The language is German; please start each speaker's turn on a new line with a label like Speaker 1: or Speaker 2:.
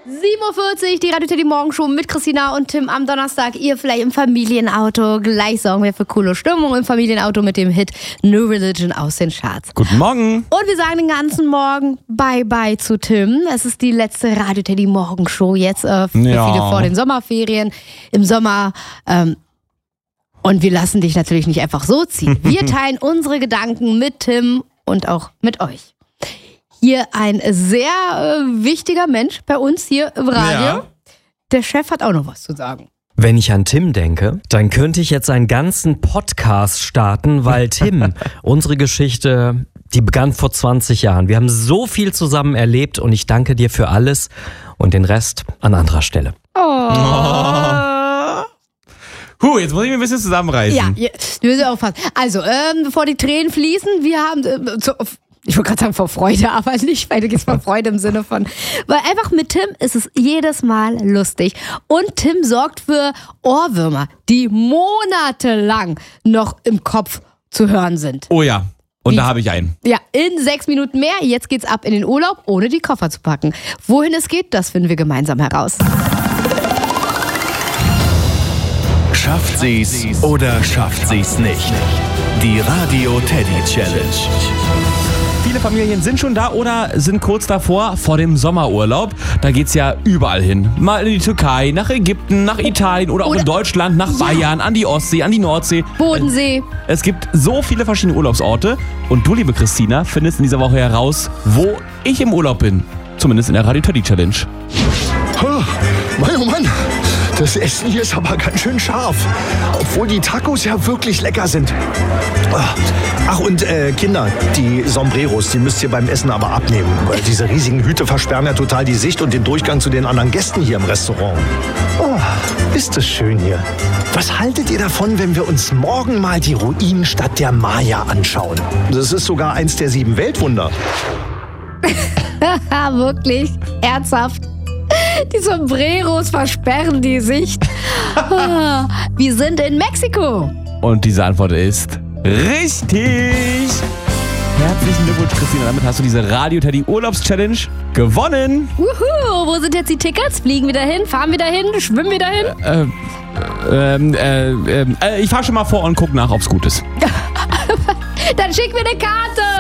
Speaker 1: 7:40 Uhr, die Radio Teddy Morgenshow mit Christina und Tim am Donnerstag. Ihr vielleicht im Familienauto. Gleich sorgen wir für coole Stimmung im Familienauto mit dem Hit New Religion aus den Charts.
Speaker 2: Guten Morgen.
Speaker 1: Und wir sagen den ganzen Morgen Bye-bye zu Tim. Es ist die letzte Radio Teddy Morgenshow jetzt für viele vor den Sommerferien. Im Sommer. Und wir lassen dich natürlich nicht einfach so ziehen. Wir teilen unsere Gedanken mit Tim und auch mit euch. Hier ein sehr wichtiger Mensch bei uns hier im Radio. Ja. Der Chef hat auch noch was zu sagen.
Speaker 3: Wenn ich an Tim denke, dann könnte ich jetzt einen ganzen Podcast starten, weil Tim, unsere Geschichte, die begann vor 20 Jahren. Wir haben so viel zusammen erlebt und ich danke dir für alles und den Rest an anderer Stelle.
Speaker 2: Jetzt muss ich mich ein bisschen zusammenreißen.
Speaker 1: Ja, du wirst aufpassen. Also, bevor die Tränen fließen, wir haben... Ich wollte gerade sagen vor Freude, aber nicht, weil du gehst vor Freude im Sinne von... Weil einfach mit Tim ist es jedes Mal lustig. Und Tim sorgt für Ohrwürmer, die monatelang noch im Kopf zu hören sind.
Speaker 2: Oh ja, und da habe ich einen.
Speaker 1: Ja, in 6 Minuten mehr. Jetzt geht's ab in den Urlaub, ohne die Koffer zu packen. Wohin es geht, das finden wir gemeinsam heraus.
Speaker 4: Schafft sie's oder schafft sie's nicht? Die Radio Teddy Challenge.
Speaker 2: Viele Familien sind schon da oder sind kurz davor, vor dem Sommerurlaub. Da geht's ja überall hin. Mal in die Türkei, nach Ägypten, nach Italien oder auch in Deutschland, nach Bayern, an die Ostsee, an die Nordsee.
Speaker 1: Bodensee.
Speaker 2: Es gibt so viele verschiedene Urlaubsorte. Und du, liebe Christina, findest in dieser Woche heraus, wo ich im Urlaub bin. Zumindest in der Radio Teddy Challenge.
Speaker 5: Oh Mann. Das Essen hier ist aber ganz schön scharf. Obwohl die Tacos ja wirklich lecker sind. Ach und Kinder, die Sombreros, die müsst ihr beim Essen aber abnehmen. Weil diese riesigen Hüte versperren ja total die Sicht und den Durchgang zu den anderen Gästen hier im Restaurant. Oh, ist das schön hier. Was haltet ihr davon, wenn wir uns morgen mal die Ruinenstadt der Maya anschauen? Das ist sogar eins der 7 Weltwunder.
Speaker 1: Wirklich? Ernsthaft? Die Sombreros versperren die Sicht. Wir sind in Mexiko.
Speaker 2: Und diese Antwort ist richtig. Herzlichen Glückwunsch, Christina. Damit hast du diese Radio Teddy Urlaubs-Challenge gewonnen.
Speaker 1: Wuhu, wo sind jetzt die Tickets? Fliegen wir dahin? Fahren wir dahin? Schwimmen wir dahin?
Speaker 2: Ich fahr schon mal vor und guck nach, ob's gut ist.
Speaker 1: Dann schick mir eine Karte.